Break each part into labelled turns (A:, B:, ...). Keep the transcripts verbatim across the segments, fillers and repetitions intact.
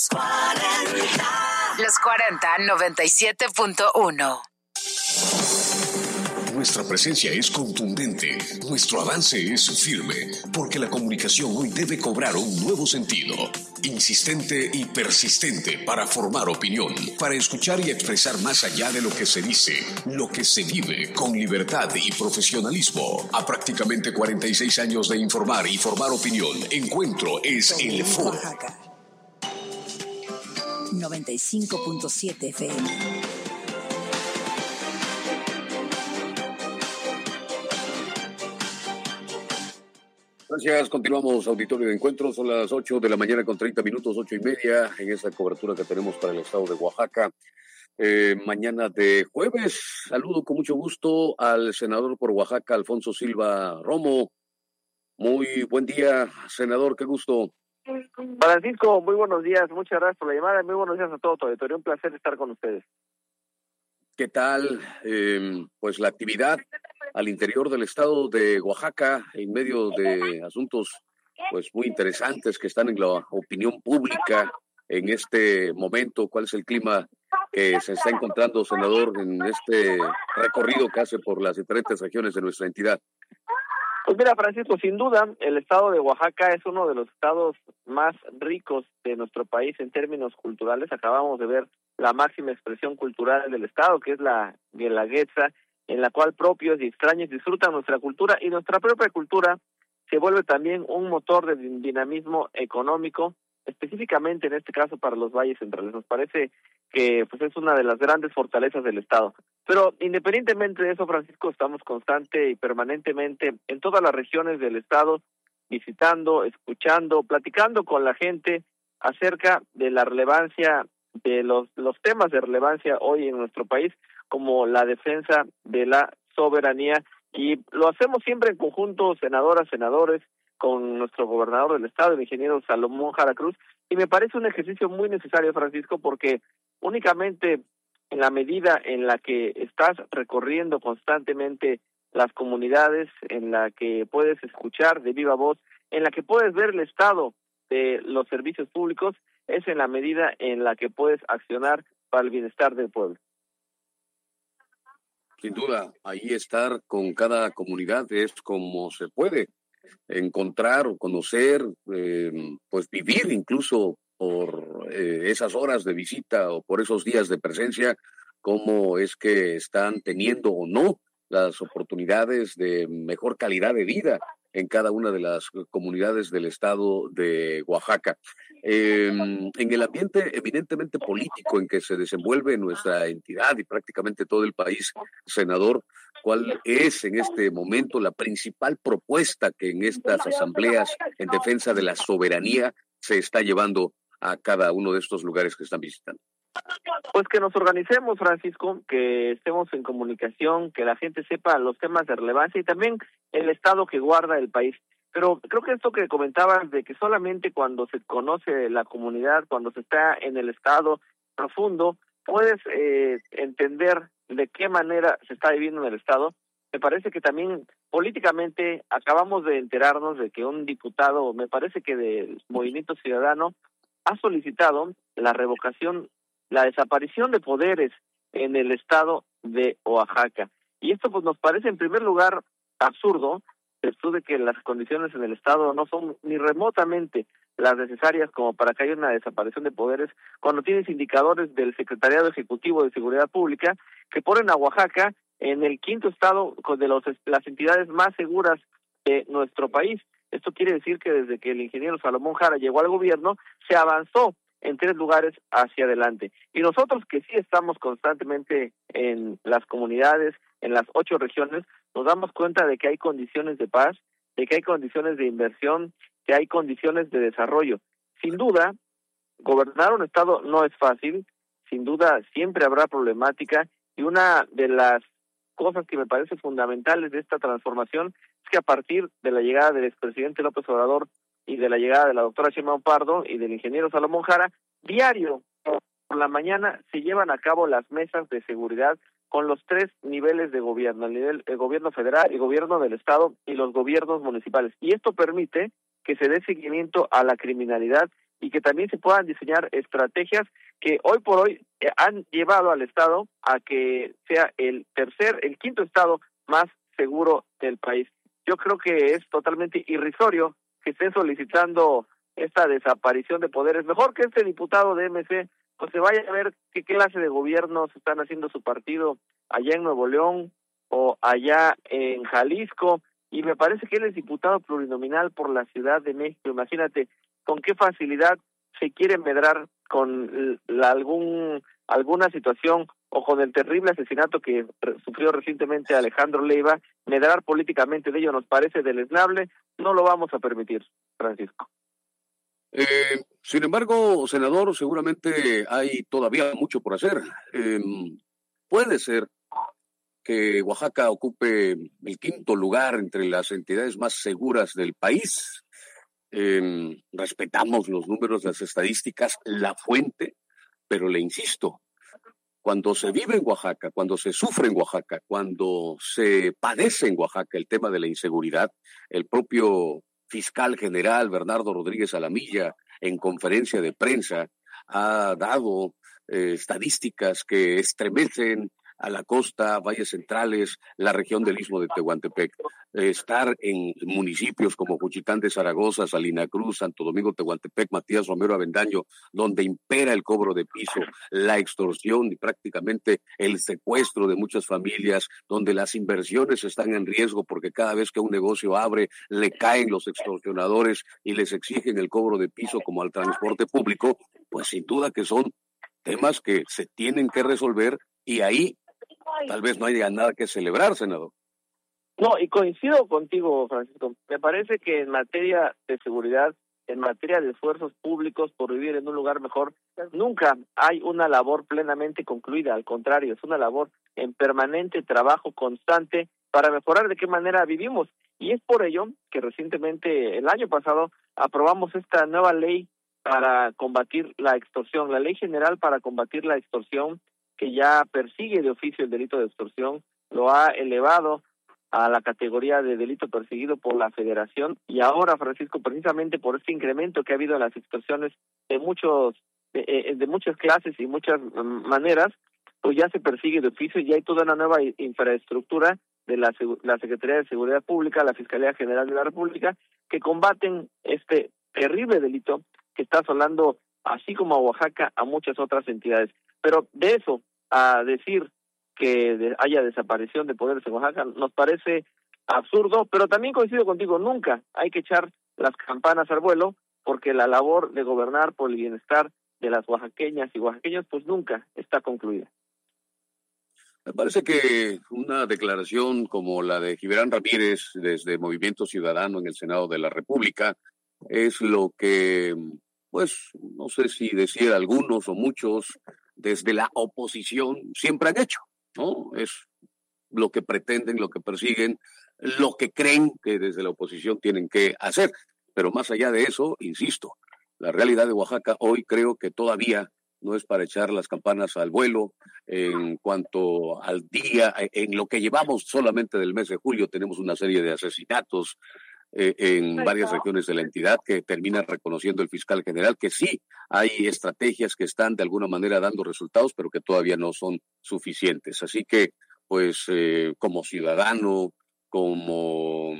A: Los cuarenta, noventa y siete punto uno.
B: Nuestra presencia es contundente, nuestro avance es firme, porque la comunicación hoy debe cobrar un nuevo sentido, insistente y persistente para formar opinión, para escuchar y expresar más allá de lo que se dice, lo que se vive con libertad y profesionalismo. A prácticamente cuarenta y seis años de informar y formar opinión, Encuentro es el foro.
C: noventa y cinco punto siete F M.
D: Gracias, continuamos auditorio de Encuentro, son las ocho de la mañana con treinta minutos, ocho y media, en esta cobertura que tenemos para el estado de Oaxaca. Eh, mañana de jueves, saludo con mucho gusto al senador por Oaxaca, Alfonso Silva Romo. Muy buen día, senador, qué gusto.
E: Francisco, muy buenos días, muchas gracias por la llamada, muy buenos días a todo tu auditorio, un placer estar con ustedes.
D: ¿Qué tal, eh, pues la actividad al interior del estado de Oaxaca en medio de asuntos pues muy interesantes que están en la opinión pública en este momento? ¿Cuál es el clima que se está encontrando, senador, en este recorrido que hace por las diferentes regiones de nuestra entidad?
E: Pues mira, Francisco, sin duda, el estado de Oaxaca es uno de los estados más ricos de nuestro país en términos culturales. Acabamos de ver la máxima expresión cultural del estado, que es la Guelaguetza, en la cual propios y extraños disfrutan nuestra cultura, y nuestra propia cultura se vuelve también un motor de dinamismo económico, específicamente en este caso para los valles centrales. Nos parece que pues es una de las grandes fortalezas del estado. Pero independientemente de eso, Francisco, estamos constante y permanentemente en todas las regiones del estado, visitando, escuchando, platicando con la gente acerca de la relevancia de los, los temas de relevancia hoy en nuestro país, como la defensa de la soberanía, y lo hacemos siempre en conjunto, senadoras, senadores, con nuestro gobernador del estado, el ingeniero Salomón Jara Cruz, y me parece un ejercicio muy necesario, Francisco, porque únicamente en la medida en la que estás recorriendo constantemente las comunidades, en la que puedes escuchar de viva voz, en la que puedes ver el estado de los servicios públicos, es en la medida en la que puedes accionar para el bienestar del pueblo.
D: Sin duda, ahí estar con cada comunidad es como se puede encontrar o conocer, eh, pues vivir incluso por eh, esas horas de visita o por esos días de presencia, cómo es que están teniendo o no las oportunidades de mejor calidad de vida en cada una de las comunidades del estado de Oaxaca. Eh, en el ambiente evidentemente político en que se desenvuelve nuestra entidad y prácticamente todo el país, senador, ¿cuál es en este momento la principal propuesta que en estas asambleas en defensa de la soberanía se está llevando a cada uno de estos lugares que están visitando?
E: Pues que nos organicemos, Francisco, que estemos en comunicación, que la gente sepa los temas de relevancia y también el estado que guarda el país. Pero creo que esto que comentabas de que solamente cuando se conoce la comunidad, cuando se está en el estado profundo, puedes eh, entender de qué manera se está viviendo en el estado. Me parece que también políticamente acabamos de enterarnos de que un diputado, me parece que del Movimiento Ciudadano, ha solicitado la revocación, la desaparición de poderes en el estado de Oaxaca. Y esto pues nos parece en primer lugar absurdo, después de que las condiciones en el estado no son ni remotamente las necesarias como para que haya una desaparición de poderes, cuando tienes indicadores del Secretariado Ejecutivo de Seguridad Pública que ponen a Oaxaca en el quinto estado de los, las entidades más seguras de nuestro país. Esto quiere decir que desde que el ingeniero Salomón Jara llegó al gobierno, se avanzó en tres lugares hacia adelante. Y nosotros que sí estamos constantemente en las comunidades, en las ocho regiones, nos damos cuenta de que hay condiciones de paz, de que hay condiciones de inversión, que hay condiciones de desarrollo. Sin duda, gobernar un estado no es fácil, sin duda siempre habrá problemática, y una de las cosas que me parece fundamentales de esta transformación es que a partir de la llegada del expresidente López Obrador y de la llegada de la doctora Sheinbaum Pardo y del ingeniero Salomón Jara, diario por la mañana se llevan a cabo las mesas de seguridad con los tres niveles de gobierno, el nivel el gobierno federal, el gobierno del estado y los gobiernos municipales. Y esto permite que se dé seguimiento a la criminalidad y que también se puedan diseñar estrategias que hoy por hoy han llevado al Estado a que sea el tercer, el quinto Estado más seguro del país. Yo creo que es totalmente irrisorio que estén solicitando esta desaparición de poderes. Mejor que este diputado de M C pues se vaya a ver qué clase de gobiernos están haciendo su partido allá en Nuevo León o allá en Jalisco, y me parece que él es diputado plurinominal por la Ciudad de México. Imagínate con qué facilidad se quiere medrar con la, algún alguna situación o con el terrible asesinato que sufrió recientemente Alejandro Leiva. Medrar políticamente de ello nos parece deleznable, no lo vamos a permitir, Francisco.
D: Eh, sin embargo, senador, seguramente hay todavía mucho por hacer. Eh, puede ser que Oaxaca ocupe el quinto lugar entre las entidades más seguras del país. Eh, respetamos los números, las estadísticas, la fuente, pero le insisto, cuando se vive en Oaxaca, cuando se sufre en Oaxaca, cuando se padece en Oaxaca el tema de la inseguridad, el propio fiscal general Bernardo Rodríguez Alamilla, en conferencia de prensa, ha dado eh, estadísticas que estremecen a la costa, valles centrales, la región del Istmo de Tehuantepec. Eh, estar en municipios como Juchitán de Zaragoza, Salina Cruz, Santo Domingo, Tehuantepec, Matías Romero Avendaño, donde impera el cobro de piso, la extorsión y prácticamente el secuestro de muchas familias, donde las inversiones están en riesgo porque cada vez que un negocio abre, le caen los extorsionadores y les exigen el cobro de piso como al transporte público, pues sin duda que son temas que se tienen que resolver, y ahí tal vez no haya nada que celebrar, senador.
E: No, y coincido contigo, Francisco. Me parece que en materia de seguridad, en materia de esfuerzos públicos por vivir en un lugar mejor, nunca hay una labor plenamente concluida. Al contrario, es una labor en permanente trabajo constante para mejorar de qué manera vivimos. Y es por ello que recientemente, el año pasado, aprobamos esta nueva ley para combatir la extorsión, la Ley General para combatir la extorsión, que ya persigue de oficio el delito de extorsión, lo ha elevado a la categoría de delito perseguido por la Federación, y ahora, Francisco, precisamente por este incremento que ha habido en las extorsiones de muchos de, de muchas clases y muchas maneras, pues ya se persigue de oficio y ya hay toda una nueva infraestructura de la, la Secretaría de Seguridad Pública, la Fiscalía General de la República, que combaten este terrible delito que está asolando, así como a Oaxaca, a muchas otras entidades. Pero de eso a decir que de, haya desaparición de poderes en Oaxaca nos parece absurdo, pero también coincido contigo, nunca hay que echar las campanas al vuelo, porque la labor de gobernar por el bienestar de las oaxaqueñas y oaxaqueños pues nunca está concluida.
D: Me parece que una declaración como la de Gibran Ramírez desde Movimiento Ciudadano en el Senado de la República es lo que, pues, no sé si decir algunos o muchos desde la oposición siempre han hecho, ¿no? Es lo que pretenden, lo que persiguen, lo que creen que desde la oposición tienen que hacer. Pero más allá de eso, insisto, la realidad de Oaxaca hoy creo que todavía no es para echar las campanas al vuelo. En cuanto al día, en lo que llevamos solamente del mes de julio, tenemos una serie de asesinatos eh, en varias regiones de la entidad que termina reconociendo el fiscal general que sí hay estrategias que están de alguna manera dando resultados, pero que todavía no son suficientes. Así que, pues, eh, como ciudadano, como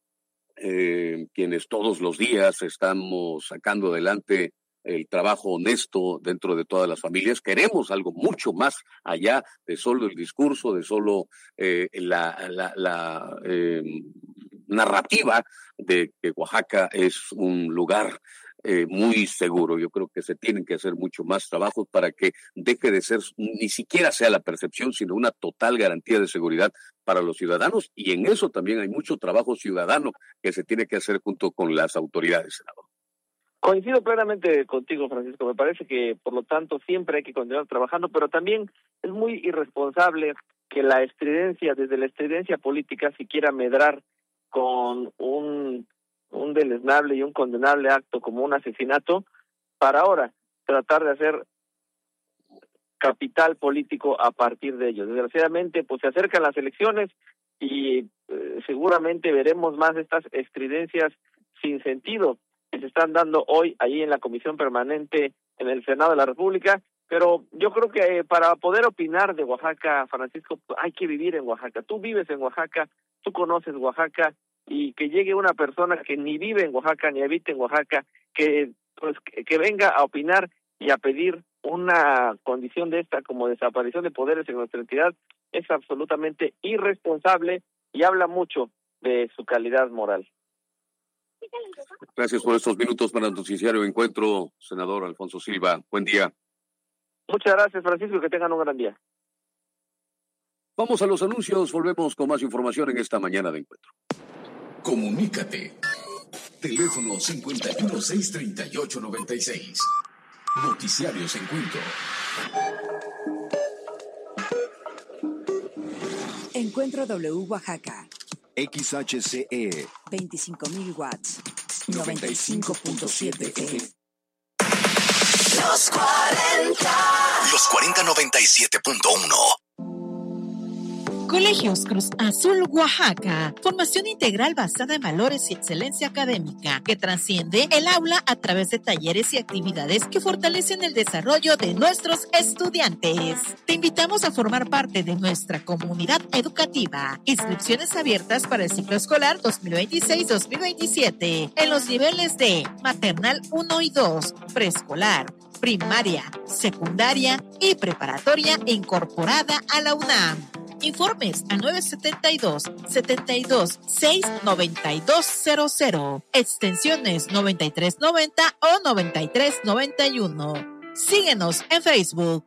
D: eh, quienes todos los días estamos sacando adelante el trabajo honesto dentro de todas las familias, queremos algo mucho más allá de solo el discurso, de solo eh, la, la, la eh, narrativa de que Oaxaca es un lugar eh, muy seguro. Yo creo que se tienen que hacer mucho más trabajos para que deje de ser, ni siquiera sea la percepción, sino una total garantía de seguridad para los ciudadanos, y en eso también hay mucho trabajo ciudadano que se tiene que hacer junto con las autoridades, senador.
E: Coincido plenamente contigo, Francisco. Me parece que, por lo tanto, siempre hay que continuar trabajando, pero también es muy irresponsable que la estridencia, desde la estridencia política, se quiera medrar con un, un deleznable y un condenable acto como un asesinato, para ahora tratar de hacer capital político a partir de ello. Desgraciadamente, pues se acercan las elecciones y eh, seguramente veremos más de estas estridencias sin sentido que se están dando hoy allí en la Comisión Permanente en el Senado de la República. Pero yo creo que para poder opinar de Oaxaca, Francisco, hay que vivir en Oaxaca. Tú vives en Oaxaca, tú conoces Oaxaca, y que llegue una persona que ni vive en Oaxaca, ni habita en Oaxaca, que pues que, que venga a opinar y a pedir una condición de esta como desaparición de poderes en nuestra entidad, es absolutamente irresponsable y habla mucho de su calidad moral.
D: Gracias por estos minutos para el noticiario Encuentro, senador Alfonso Silva. Buen día.
E: Muchas gracias, Francisco, que tengan un gran día.
D: Vamos a los anuncios, volvemos con más información en esta mañana de Encuentro.
B: Comunícate. Teléfono cincuenta y uno, seiscientos treinta y ocho, noventa y seis. Noticiarios Encuentro.
C: Encuentro W Oaxaca.
F: X H C E.
C: veinticinco mil watts. noventa y cinco punto siete F M.
G: Los cuarenta.
H: Los cuarenta noventa y siete punto uno.
I: Colegios Cruz Azul Oaxaca. Formación integral basada en valores y excelencia académica que trasciende el aula a través de talleres y actividades que fortalecen el desarrollo de nuestros estudiantes. Te invitamos a formar parte de nuestra comunidad educativa. Inscripciones abiertas para el ciclo escolar dos mil veintiséis dos mil veintisiete en los niveles de maternal uno y dos, preescolar, primaria, secundaria y preparatoria incorporada a la UNAM. Informes a nueve setenta y dos, setenta y dos, seis, noventa y dos cero cero, extensiones noventa y tres noventa o noventa y tres noventa y uno. Síguenos en Facebook.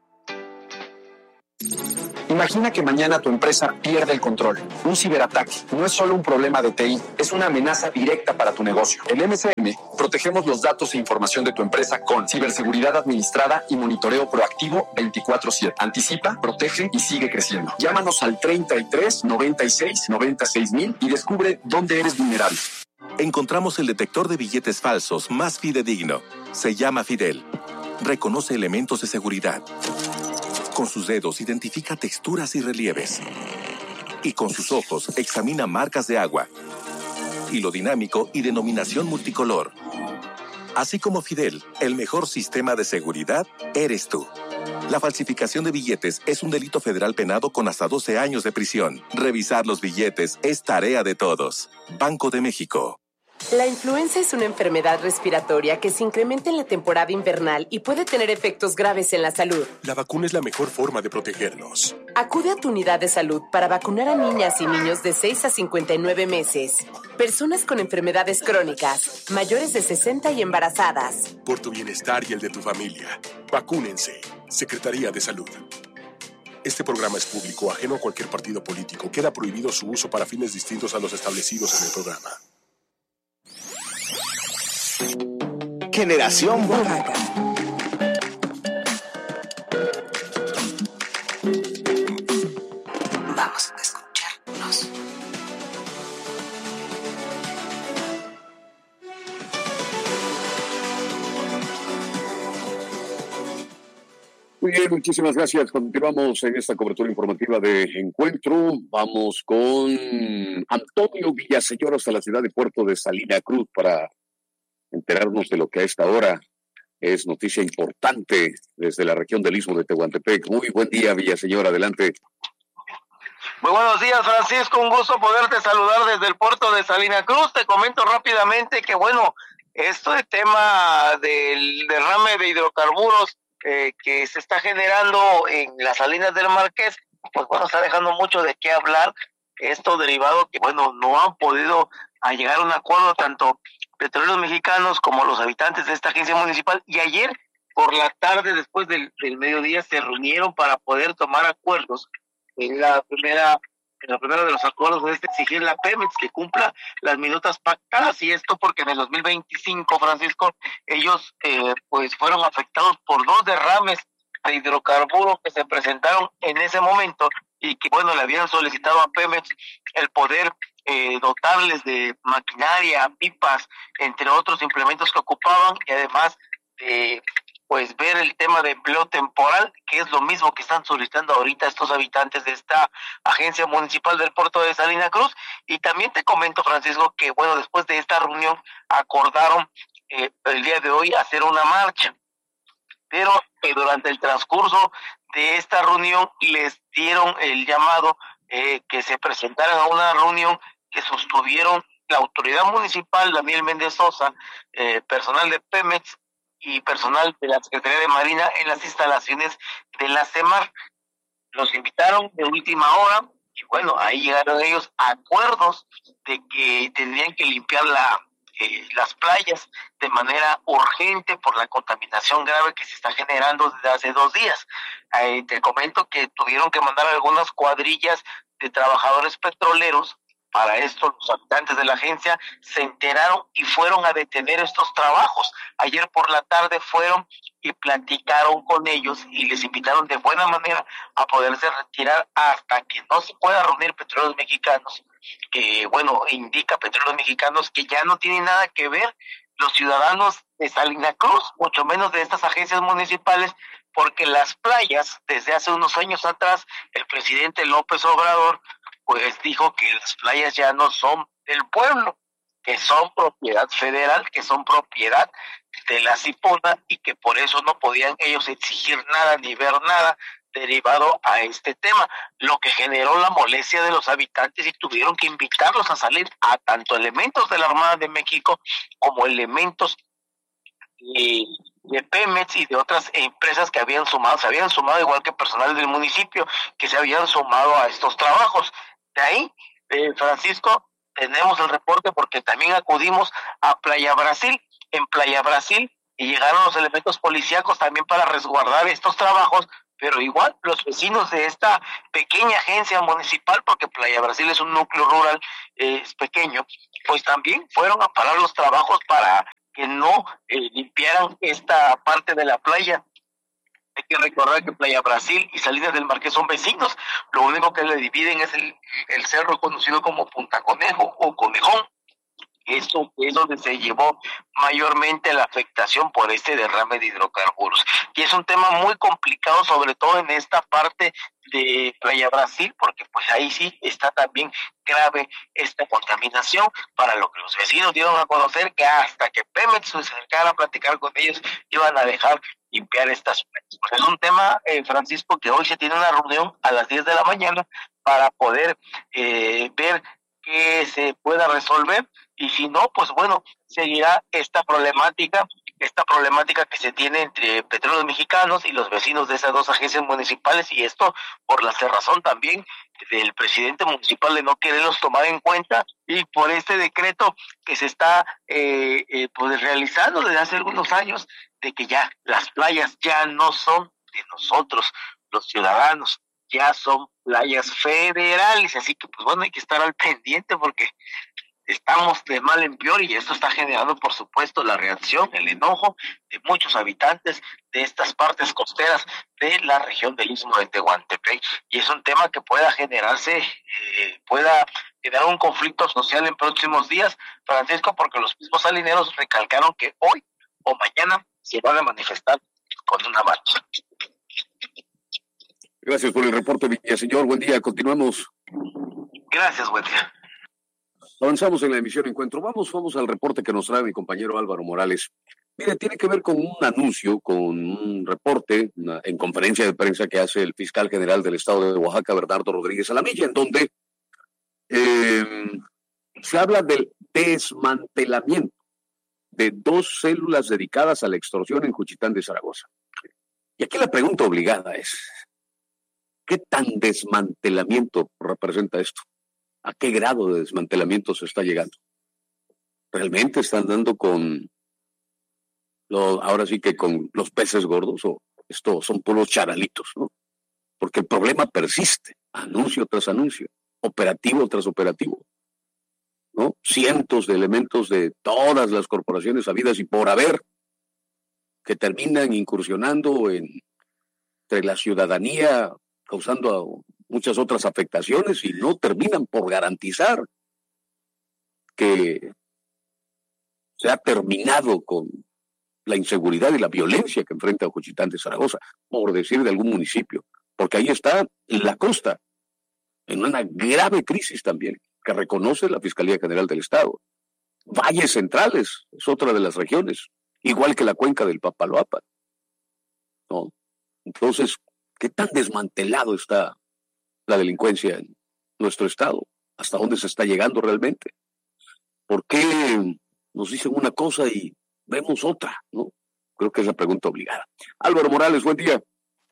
J: Imagina que mañana tu empresa pierde el control. Un ciberataque no es solo un problema de T I, es una amenaza directa para tu negocio. En M S M protegemos los datos e información de tu empresa con ciberseguridad administrada y monitoreo proactivo veinticuatro siete. Anticipa, protege y sigue creciendo. Llámanos al treinta y tres, noventa y seis, noventa y seis mil y descubre dónde eres vulnerable.
K: Encontramos el detector de billetes falsos más fidedigno. Se llama Fidel. Reconoce elementos de seguridad. Con sus dedos identifica texturas y relieves. Y con sus ojos examina marcas de agua. Hilo dinámico y denominación multicolor. Así como Fidel, el mejor sistema de seguridad eres tú. La falsificación de billetes es un delito federal penado con hasta doce años de prisión. Revisar los billetes es tarea de todos. Banco de México.
L: La influenza es una enfermedad respiratoria que se incrementa en la temporada invernal y puede tener efectos graves en la salud.
M: La vacuna es la mejor forma de protegernos.
L: Acude a tu unidad de salud para vacunar a niñas y niños de seis a cincuenta y nueve meses, personas con enfermedades crónicas, mayores de sesenta y embarazadas.
M: Por tu bienestar y el de tu familia, vacúnense. Secretaría de Salud. Este programa es público, ajeno a cualquier partido político. Queda prohibido su uso para fines distintos a los establecidos en el programa.
F: Generación Oaxaca.
G: Vamos a escucharnos.
D: Muy bien, muchísimas gracias. Continuamos en esta cobertura informativa de Encuentro. Vamos con Antonio Villaseñor hasta la ciudad de Puerto de Salina Cruz para enterarnos de lo que a esta hora es noticia importante desde la región del Istmo de Tehuantepec. Muy buen día, Villaseñor, adelante.
N: Muy buenos días, Francisco, un gusto poderte saludar desde el puerto de Salina Cruz. Te comento rápidamente que, bueno, este tema del derrame de hidrocarburos eh, que se está generando en las salinas del Marqués, pues bueno, está dejando mucho de qué hablar. Esto derivado que, bueno, no han podido a llegar a un acuerdo tanto Petróleos Mexicanos como los habitantes de esta agencia municipal, y ayer por la tarde, después del, del mediodía, se reunieron para poder tomar acuerdos. En la primera, en la primera de los acuerdos es exigir la Pemex que cumpla las minutas pactadas, y esto porque en el dos mil veinticinco, Francisco, ellos eh, pues fueron afectados por dos derrames de hidrocarburos que se presentaron en ese momento y que, bueno, le habían solicitado a Pemex el poder eh, dotarles de maquinaria, pipas, entre otros implementos que ocupaban, y además de pues ver el tema de empleo temporal, que es lo mismo que están solicitando ahorita estos habitantes de esta agencia municipal del puerto de Salina Cruz. Y también te comento, Francisco, que bueno, después de esta reunión acordaron eh, el día de hoy hacer una marcha, pero eh, durante el transcurso de esta reunión les dieron el llamado eh, que se presentaran a una reunión que sostuvieron la autoridad municipal, Daniel Méndez Sosa, eh, personal de Pemex y personal de la Secretaría de Marina en las instalaciones de la CEMAR. Los invitaron de última hora y bueno, ahí llegaron ellos a acuerdos de que tendrían que limpiar la, eh, las playas de manera urgente por la contaminación grave que se está generando desde hace dos días. Eh, te comento que tuvieron que mandar algunas cuadrillas de trabajadores petroleros. Para esto, los habitantes de la agencia se enteraron y fueron a detener estos trabajos. Ayer por la tarde fueron y platicaron con ellos y les invitaron de buena manera a poderse retirar hasta que no se pueda reunir Petróleos Mexicanos, que bueno, indica Petróleos Mexicanos que ya no tiene nada que ver los ciudadanos de Salina Cruz, mucho menos de estas agencias municipales, porque las playas, desde hace unos años atrás, el presidente López Obrador pues dijo que las playas ya no son del pueblo, que son propiedad federal, que son propiedad de la Cipona y que por eso no podían ellos exigir nada ni ver nada derivado a este tema, lo que generó la molestia de los habitantes y tuvieron que invitarlos a salir a tanto elementos de la Armada de México como elementos de, de Pemex y de otras empresas que habían sumado, se habían sumado igual que personal del municipio que se habían sumado a estos trabajos. De ahí, eh, Francisco, tenemos el reporte porque también acudimos a Playa Brasil, en Playa Brasil, y llegaron los elementos policíacos también para resguardar estos trabajos, pero igual los vecinos de esta pequeña agencia municipal, porque Playa Brasil es un núcleo rural, eh, es pequeño, pues también fueron a parar los trabajos para que no eh, limpiaran esta parte de la playa. Hay que recordar que Playa Brasil y Salinas del Marqués son vecinos. Lo único que le dividen es el, el cerro conocido como Punta Conejo o Conejón. Esto es donde se llevó mayormente la afectación por este derrame de hidrocarburos. Y es un tema muy complicado, sobre todo en esta parte de Playa Brasil, porque pues ahí sí está también grave esta contaminación, para lo que los vecinos dieron a conocer que hasta que Pemex se acercara a platicar con ellos, iban a dejar limpiar estas playas. Pues es un tema, eh, Francisco, que hoy se tiene una reunión a las diez de la mañana para poder eh, ver que se pueda resolver, y si no, pues bueno, seguirá esta problemática, esta problemática que se tiene entre Petróleos Mexicanos y los vecinos de esas dos agencias municipales, y esto por la cerrazón también del presidente municipal de no quererlos tomar en cuenta, y por este decreto que se está eh, eh, pues realizando desde hace algunos años, de que ya las playas ya no son de nosotros, los ciudadanos, ya son playas federales, así que pues bueno, hay que estar al pendiente porque estamos de mal en peor, y esto está generando por supuesto la reacción, el enojo de muchos habitantes de estas partes costeras de la región del Istmo de Tehuantepec, y es un tema que pueda generarse, eh, pueda generar un conflicto social en próximos días, Francisco, porque los mismos salineros recalcaron que hoy o mañana se van a manifestar con una marcha.
D: Gracias por el reporte, señor. Buen día, continuamos.
N: Gracias, buen día.
D: Avanzamos en la emisión Encuentro. Vamos, vamos al reporte que nos trae mi compañero Álvaro Morales. Mire, tiene que ver con un anuncio, con un reporte una, en conferencia de prensa que hace el fiscal general del estado de Oaxaca, Bernardo Rodríguez Alamilla, en donde eh, se habla del desmantelamiento de dos células dedicadas a la extorsión en Juchitán de Zaragoza. Y aquí la pregunta obligada es, ¿qué tan desmantelamiento representa esto? ¿A qué grado de desmantelamiento se está llegando? ¿Realmente están dando con, lo, ahora sí que con los peces gordos, o esto son puros charalitos, ¿no? Porque el problema persiste, anuncio tras anuncio, operativo tras operativo, ¿no? Cientos de elementos de todas las corporaciones habidas y por haber, que terminan incursionando en, entre la ciudadanía, causando muchas otras afectaciones, y no terminan por garantizar que se ha terminado con la inseguridad y la violencia que enfrenta Juchitán de Zaragoza, por decir de algún municipio, porque ahí está la costa, en una grave crisis también, que reconoce la Fiscalía General del Estado. Valles Centrales es otra de las regiones, igual que la cuenca del Papaloapan, ¿no? Entonces, ¿qué tan desmantelado está la delincuencia en nuestro estado? ¿Hasta dónde se está llegando realmente? ¿Por qué nos dicen una cosa y vemos otra, no? Creo que es la pregunta obligada. Álvaro Morales, buen día.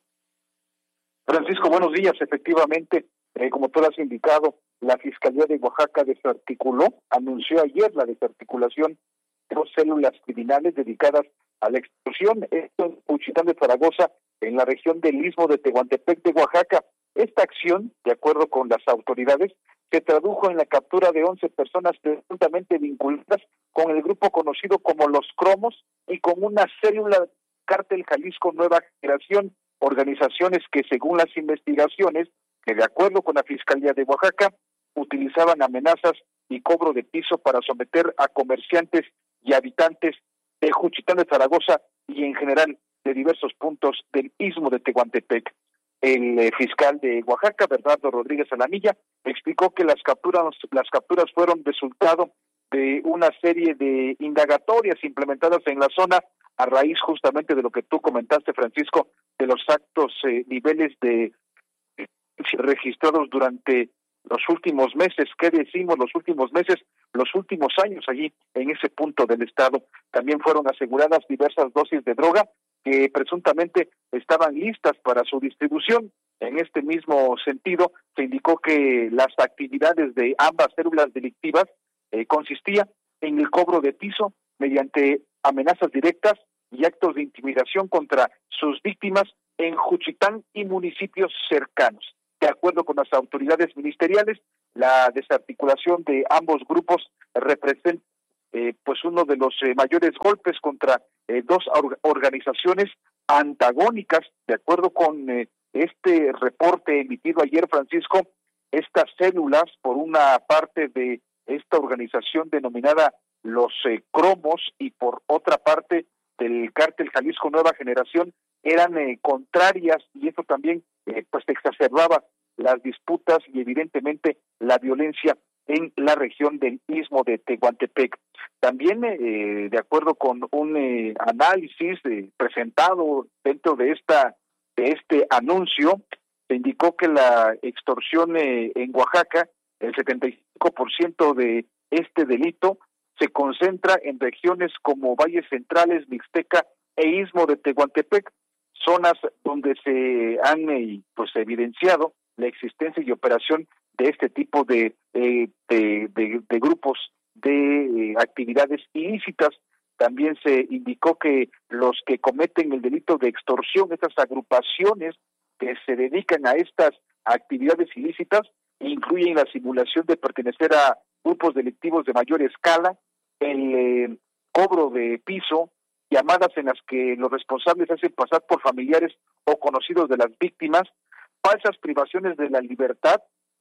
O: Francisco, buenos días. Efectivamente, eh, como tú lo has indicado, la Fiscalía de Oaxaca desarticuló, anunció ayer la desarticulación de dos células criminales dedicadas a la extorsión, esto en Juchitán de Zaragoza, en la región del Istmo de Tehuantepec de Oaxaca. Esta acción, de acuerdo con las autoridades, se tradujo en la captura de once personas presuntamente vinculadas con el grupo conocido como Los Cromos y con una célula Cártel Jalisco Nueva Generación, organizaciones que según las investigaciones, que de acuerdo con la Fiscalía de Oaxaca, utilizaban amenazas y cobro de piso para someter a comerciantes y habitantes de Juchitán de Zaragoza y en general de diversos puntos del Istmo de Tehuantepec. El eh, fiscal de Oaxaca, Bernardo Rodríguez Alamilla, explicó que las capturas, las capturas fueron resultado de una serie de indagatorias implementadas en la zona a raíz justamente de lo que tú comentaste, Francisco, de los altos eh, niveles de eh, registrados durante los últimos meses. ¿Qué decimos los últimos meses? Los últimos años allí en ese punto del estado. También fueron aseguradas diversas dosis de droga que presuntamente estaban listas para su distribución. En este mismo sentido, se indicó que las actividades de ambas células delictivas eh, consistía en el cobro de piso mediante amenazas directas y actos de intimidación contra sus víctimas en Juchitán y municipios cercanos. De acuerdo con las autoridades ministeriales, la desarticulación de ambos grupos representa eh, pues uno de los eh, mayores golpes contra eh, dos or- organizaciones antagónicas. De acuerdo con eh, este reporte emitido ayer, Francisco, estas células, por una parte de esta organización denominada Los eh, Cromos y por otra parte del Cártel Jalisco Nueva Generación, eran eh, contrarias y eso también eh, pues exacerbaba las disputas y evidentemente la violencia en la región del Istmo de Tehuantepec. También, eh, de acuerdo con un eh, análisis eh, presentado dentro de esta de este anuncio, se indicó que la extorsión eh, en Oaxaca, el setenta y cinco por ciento de este delito se concentra en regiones como Valles Centrales, Mixteca e Istmo de Tehuantepec, zonas donde se han eh, pues evidenciado la existencia y operación de este tipo de eh, de, de, de grupos de eh, actividades ilícitas. También se indicó que los que cometen el delito de extorsión, estas agrupaciones que se dedican a estas actividades ilícitas, incluyen la simulación de pertenecer a grupos delictivos de mayor escala, el eh, cobro de piso, llamadas en las que los responsables hacen pasar por familiares o conocidos de las víctimas, falsas privaciones de la libertad,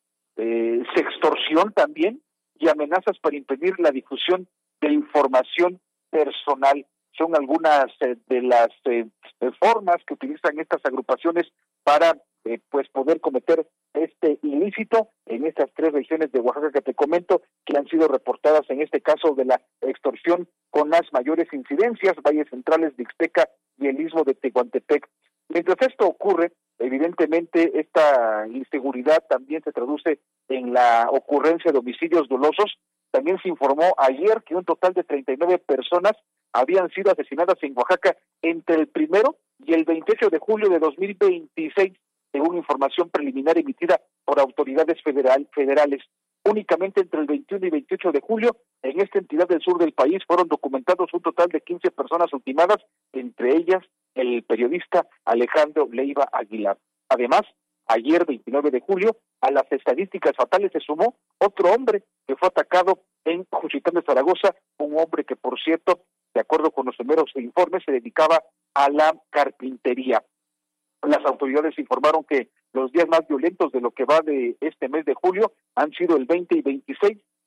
O: eh, sextorsión también, y amenazas para impedir la difusión de información personal. Son algunas eh, de las eh, formas que utilizan estas agrupaciones para eh, pues poder cometer este ilícito en estas tres regiones de Oaxaca que te comento, que han sido reportadas en este caso de la extorsión con las mayores incidencias, Valles Centrales, Mixteca y el Istmo de Tehuantepec. Mientras esto ocurre, evidentemente esta inseguridad también se traduce en la ocurrencia de homicidios dolosos. También se informó ayer que un total de treinta y nueve personas habían sido asesinadas en Oaxaca entre el primero y el veintiocho de julio de dos mil veintiséis, según información preliminar emitida por autoridades federal, federales. Únicamente entre el veintiuno y veintiocho de julio, en esta entidad del sur del país fueron documentados un total de quince personas ultimadas, entre ellas el periodista Alejandro Leiva Aguilar. Además, ayer veintinueve de julio, a las estadísticas fatales se sumó otro hombre que fue atacado en Juchitán de Zaragoza, un hombre que, por cierto, de acuerdo con los primeros informes, se dedicaba a la carpintería. Las autoridades informaron que los días más violentos de lo que va de este mes de julio han sido el veinte y veintiséis,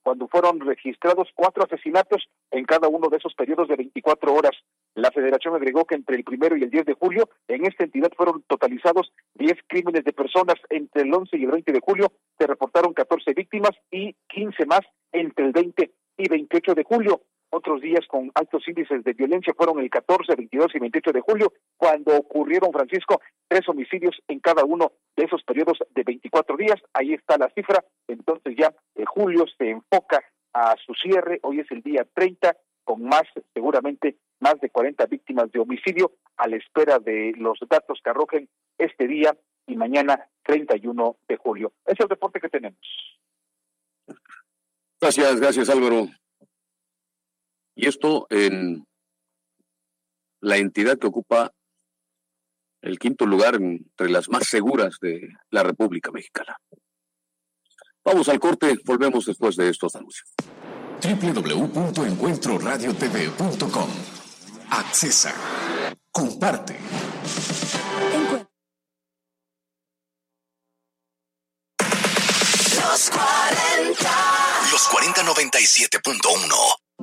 O: cuando fueron registrados cuatro asesinatos en cada uno de esos periodos de veinticuatro horas. La Federación agregó que entre el primero y el diez de julio, en esta entidad fueron totalizados diez crímenes de personas. Entre el once y el veinte de julio se reportaron catorce víctimas y quince más entre el veinte y veintiocho de julio. Otros días con altos índices de violencia fueron el catorce, veintidós y veintiocho de julio, cuando ocurrieron, Francisco, tres homicidios en cada uno de esos periodos de veinticuatro días. Ahí está la cifra. Entonces ya eh, julio se enfoca a su cierre. Hoy es el día treinta, con más, seguramente, más de cuarenta víctimas de homicidio, a la espera de los datos que arrojen este día y mañana, treinta y uno de julio. Ese es el reporte que tenemos.
D: Gracias, gracias Álvaro. Y esto en la entidad que ocupa el quinto lugar entre las más seguras de la República Mexicana. Vamos al corte, volvemos después de estos anuncios.
B: doble u doble u doble u punto encuentro radio t v punto com. Accesa. Comparte.
G: Los cuarenta.
H: Los cuarenta noventa y siete punto uno.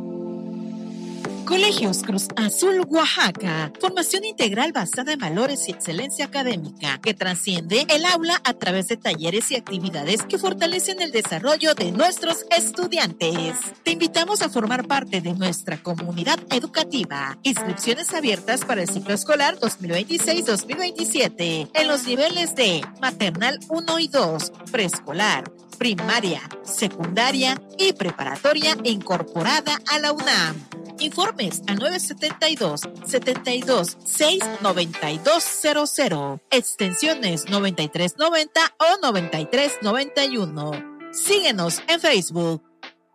I: Colegios Cruz Azul Oaxaca, formación integral basada en valores y excelencia académica, que trasciende el aula a través de talleres y actividades que fortalecen el desarrollo de nuestros estudiantes. Te invitamos a formar parte de nuestra comunidad educativa. Inscripciones abiertas para el ciclo escolar dos mil veintiséis dos mil veintisiete en los niveles de maternal uno y dos, preescolar, primaria, secundaria y preparatoria incorporada a la UNAM. Informes al nueve setenta y dos, setenta y dos, seis, noventa y dos cero cero, extensiones noventa y tres noventa o noventa y tres noventa y uno. Síguenos en Facebook.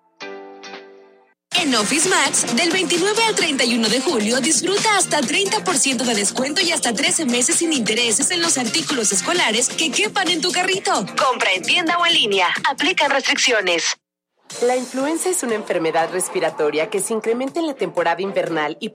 P: En Office Max, del veintinueve al treinta y uno de julio, disfruta hasta treinta por ciento de descuento y hasta trece meses sin intereses en los artículos escolares que quepan en tu carrito.
L: Compra en tienda o en línea. Aplican restricciones. La influenza es una enfermedad respiratoria que se incrementa en la temporada invernal y